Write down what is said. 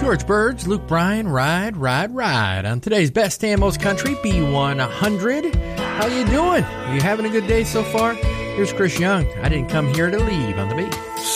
George Birds, Luke Bryan, Ride, Ride, Ride. On today's Best Damn Most Country, B100. How you doing? Are you having a good day so far? Here's Chris Young. I didn't come here to leave on the beat.